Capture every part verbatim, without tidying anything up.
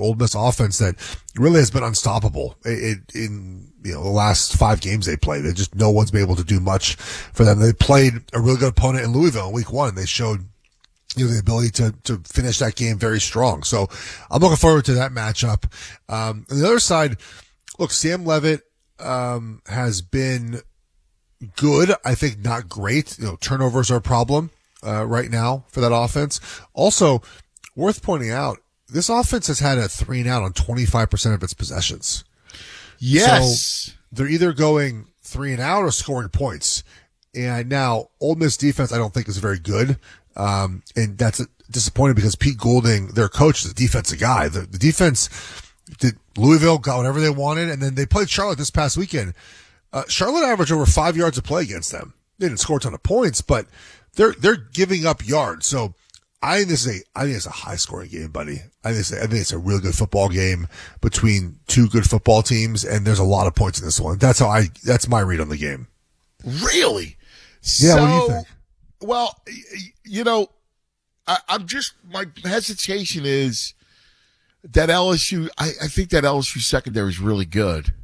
Ole Miss offense that really has been unstoppable it, it, in you know the last five games they played. It just no one's been able to do much for them. They played a really good opponent in Louisville in week one, and they showed you know the ability to to finish that game very strong. So I'm looking forward to that matchup. Um, on the other side, look, Sam Levitt um, has been good. I think not great. You know, turnovers are a problem uh, right now for that offense. Also, worth pointing out, this offense has had a three and out on twenty-five percent of its possessions. Yes. So they're either going three and out or scoring points. And now, Ole Miss defense, I don't think is very good. Um, and that's disappointing because Pete Goulding, their coach, is a defensive guy. The, the defense did Louisville got whatever they wanted, and then they played Charlotte this past weekend. Uh, Charlotte averaged over five yards a play against them. They didn't score a ton of points, but they're, they're giving up yards. So I think this is a, I think it's a high scoring game, buddy. I think it's a, I think it's a really good football game between two good football teams, and there's a lot of points in this one. That's how I, that's my read on the game. Really? Yeah. So, what do you think? Well, you know, I, I'm just, my hesitation is that L S U, I, I think that L S U secondary is really good.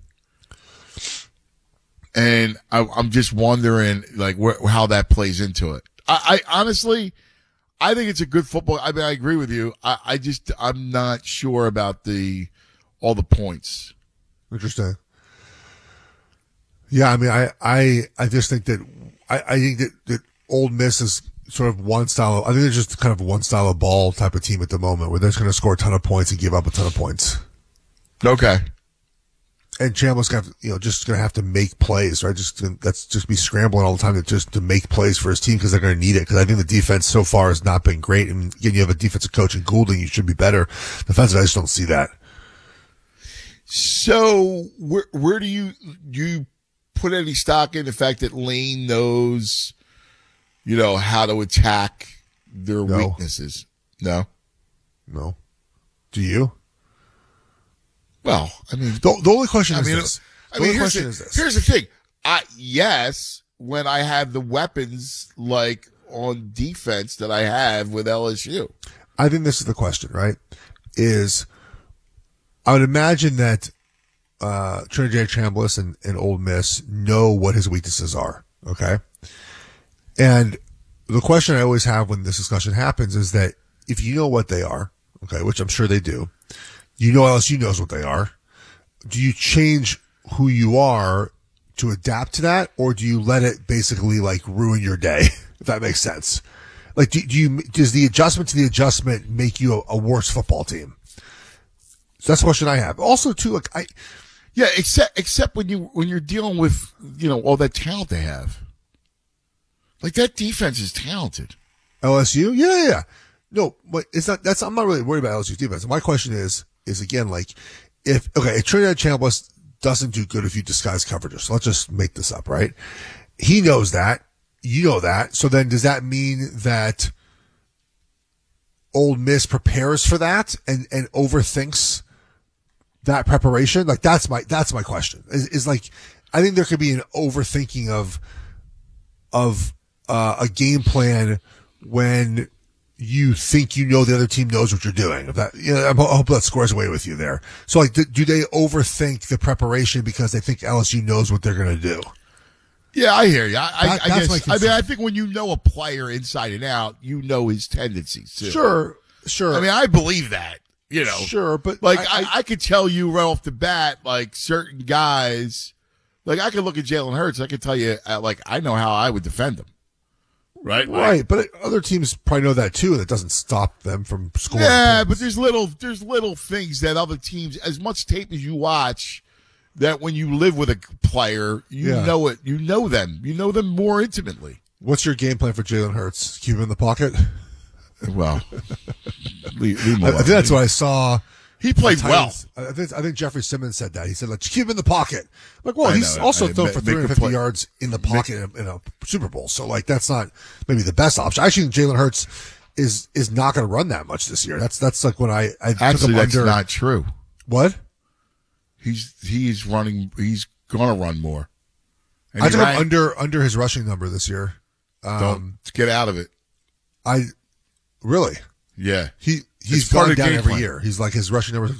And I, I'm just wondering, like, where, how that plays into it. I, I honestly, I think it's a good football. I mean, I agree with you. I, I just, I'm not sure about the, all the points. Interesting. Yeah. I mean, I, I, I just think that, I, I think that, that Ole Miss is sort of one style. Of, I think they're just kind of one style of ball type of team at the moment where they're just going to score a ton of points and give up a ton of points. Okay. And Chambliss got, you know, just going to have to make plays, right? Just to, that's just be scrambling all the time to just to make plays for his team because they're going to need it. Because I think the defense so far has not been great. And again, you have a defensive coach in Goulding, you should be better. Defensively, I just don't see that. So where where do you do you put any stock in the fact that Lane knows, you know, how to attack their No. weaknesses? No, No. Do you? Well, I mean, The, the only question I is mean, this. I The mean, only here's question the, is this. here's the thing. I yes, when I have the weapons like on defense that I have with L S U. I think this is the question, right? Is I would imagine that uh Trinity Chambliss and, and Ole Miss know what his weaknesses are, okay? And the question I always have when this discussion happens is that if you know what they are, okay, which I'm sure they do, you know L S U knows what they are, do you change who you are to adapt to that, or do you let it basically like ruin your day, if that makes sense? Like, do, do you, does the adjustment to the adjustment make you a, a worse football team? So that's the question I have. Also, too, like, I, Yeah, except except when you when you're dealing with, you know, all that talent they have. Like, that defense is talented. L S U? Yeah, yeah, yeah. No, but it's not, that's, I'm not really worried about L S U's defense. My question is, is again, like, if, okay, if Trinidad Chambliss doesn't do good if you disguise coverages. So let's just make this up, right? He knows that. You know that. So then does that mean that Ole Miss prepares for that and, and overthinks that preparation? Like, that's my, that's my question is, is like, I think there could be an overthinking of, of, uh, a game plan when you think you know the other team knows what you're doing. If that, you know, I hope that squares away with you there. So, like, do, do they overthink the preparation because they think L S U knows what they're going to do? Yeah, I hear you. I, That- I, I that's my guess. I mean, concern. I think when you know a player inside and out, you know his tendencies too. Sure, sure. I mean, I believe that. You know, sure, but like I, I, I, could tell you right off the bat, like certain guys, like I could look at Jalen Hurts. I could tell you, uh, like I know how I would defend him. Right, like, right, but other teams probably know that too, and it doesn't stop them from scoring. yeah, points. but there's little, there's little things that other teams, as much tape as you watch, that when you live with a player, you Yeah. know it, you know them, you know them more intimately. What's your game plan for Jalen Hurts? Keep him in the pocket? Well, leave, leave him I, I alone. think that's what I saw. He played well. Titans. I think I think Jeffrey Simmons said that. He said, "Let's keep him in the pocket." I'm like, well, I he's know. also I- thrown make- for make a three hundred fifty play. yards in the pocket in, a, in a Super Bowl. So, like, that's not maybe the best option. I actually think Jalen Hurts is is not going to run that much this year. That's that's like when I I took Actually, him that's under. not true. What? He's he's running. He's gonna run more. And I he took him ran- under under his rushing number this year. Um, Don't get out of it. I really Yeah. he he's It's part gone of the down game every plan. year. He's like his rushing number